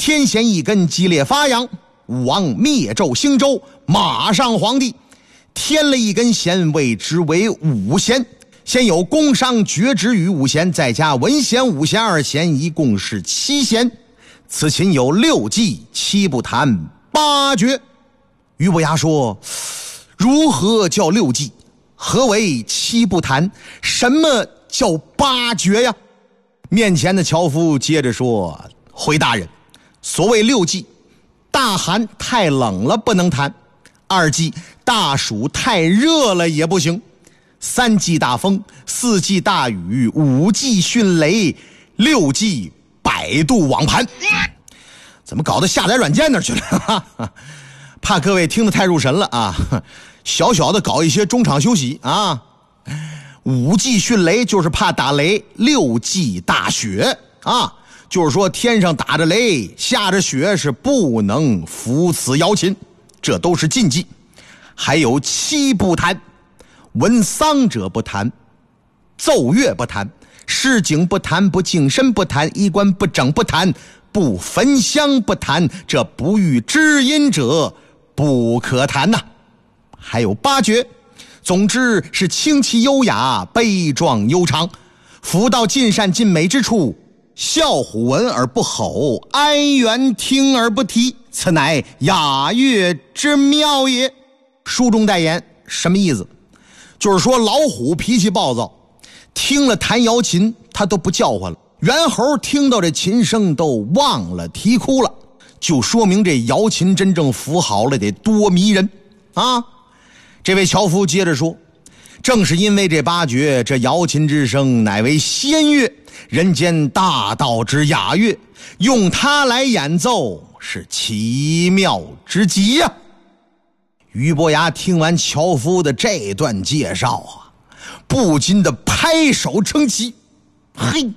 天弦一根激烈发扬，武王灭纣兴周，马上皇帝添了一根弦，谓之为五弦。先有宫商角徵羽五弦，再加文弦武弦二弦，一共是七弦。此琴有六技七不弹八绝。俞伯牙说，如何叫六技？何为七不弹？什么叫八绝呀？面前的樵夫接着说，回大人，所谓六技，大寒太冷了不能弹，二技大暑太热了也不行，三季大风，四季大雨，五季迅雷，六季百度网盘。怎么搞得下载软件那儿去了？怕各位听得太入神了啊！小小的搞一些中场休息啊。五季迅雷就是怕打雷，六季大雪啊，就是说天上打着雷，下着雪是不能扶此瑶琴，这都是禁忌。还有七不弹，闻丧者不弹，奏乐不弹，市井不弹，不净身不弹，衣冠不整不弹，不焚香不弹，这不遇知音者不可弹呐。还有八绝，总之是清奇优雅，悲壮悠长，夫到尽善尽美之处，啸虎闻而不吼，哀猿听而不啼，此乃雅乐之妙也。书中代言什么意思？就是说老虎脾气暴躁，听了弹瑶琴他都不叫唤了，猿猴听到这琴声都忘了啼哭了，就说明这瑶琴真正扶好了得多迷人啊！这位樵夫接着说，正是因为这八绝，这瑶琴之声乃为仙乐，人间大道之雅乐，用它来演奏是奇妙之极呀。俞伯牙听完樵夫的这段介绍啊，不禁的拍手称奇，嘿，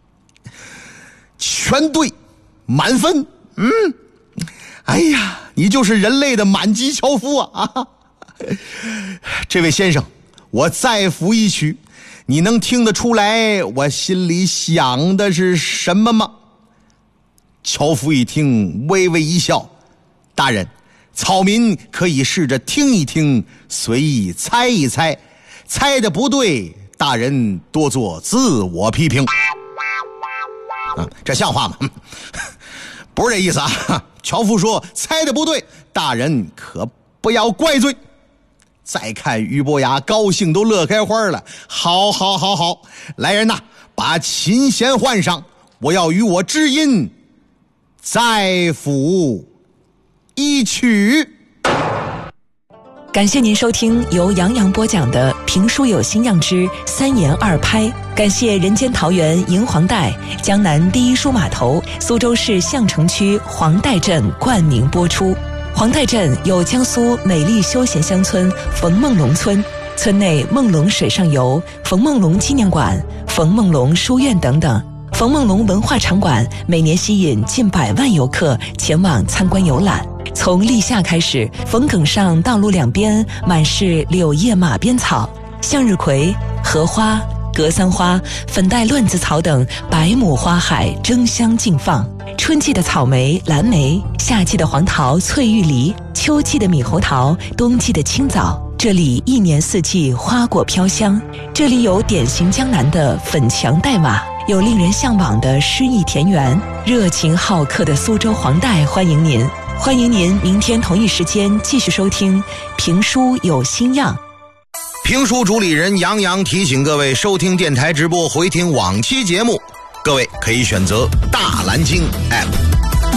全对，满分，哎呀，你就是人类的满级樵夫啊！这位先生，我再抚一曲，你能听得出来我心里想的是什么吗？樵夫一听微微一笑，大人，草民可以试着听一听，随意猜一猜，猜的不对，大人多做自我批评。这像话吗？不是这意思啊！樵夫说猜的不对，大人可不要怪罪。再看俞伯牙高兴都乐开花了，好，来人呐，把琴弦换上，我要与我知音再抚一曲。 感谢您收听由杨洋播讲的评书有新样之三言二拍，感谢人间桃园银黄带、江南第一书码头、苏州市相城区黄带镇冠名播出。黄带镇有江苏美丽休闲乡村冯梦龙村，村内梦龙水上游、冯梦龙纪念馆、冯梦龙书院等等。冯梦龙文化场馆每年吸引近100万游客前往参观游览。从立夏开始，冯埂上道路两边满是柳叶马鞭草，向日葵、荷花、格桑花、粉黛乱子草等百亩花海争相竞放。春季的草莓、蓝莓，夏季的黄桃、翠玉梨，秋季的猕猴桃，冬季的青枣，这里一年四季花果飘香。这里有典型江南的粉墙黛瓦，有令人向往的诗意田园，热情好客的苏州黄带欢迎您。欢迎您明天同一时间继续收听评书有新样。 评书主理人杨洋提醒各位，收听电台直播回听往期节目，各位可以选择大蓝鲸 App。